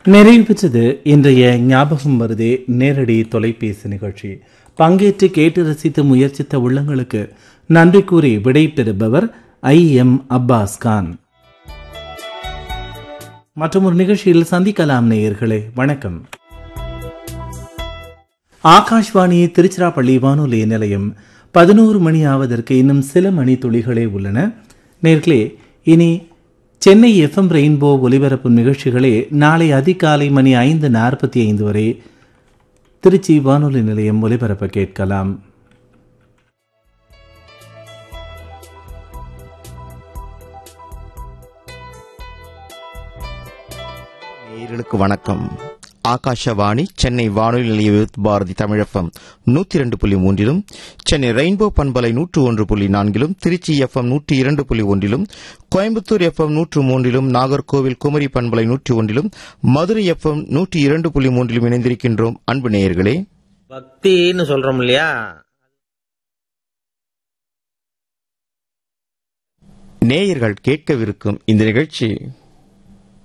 நிறைவு பெற்றது இன்றைய ஞாபகம் வருதே நேரடி தொலைபேசி நிகழ்ச்சி. பங்கேற்று கேட்டு ரசித்து முயற்சித்த உள்ளங்களுக்கு நன்றி கூறி விடை பெறுபவர் IM அப்பாஸ் கான். மற்றும் ஒரு நிகழ்ச்சியில் சந்திக்கலாம் நேயர்களே. வணக்கம். ஆகாஷ்வாணி திருச்சிராப்பள்ளி வானொலி நிலையம் 11 மணி ஆவதற்கு இன்னும் சில மணி துளிகளே உள்ளன. நேர்களே, இனி சென்னை FM ரெயின்போ ஒலிபரப்பும் நிகழ்ச்சிகளே நாளை அதிகாலை மணி 5:45 வரை திருச்சி வானொலி நிலையம் ஒலிபரப்ப கேட்கலாம். நேயர்களுக்கு வணக்கம். ஆகாஷவாணி சென்னை வானொலி நிலைய பாரதி தமிழ் FM 102.3, சென்னை ரெயின்போ பண்பலை 101.4, திருச்சி FM 102.1, கோயம்புத்தூர் FM 103, நாகர்கோவில் குமரி பண்பலை 101, மதுரை FM 102.3 இணைந்திருக்கின்றோம். அன்பு நேயர்களே, பக்தின்னு சொல்றோம் இல்லையா, நேயர்கள் கேட்கவிருக்கும் இந்த நிகழ்ச்சி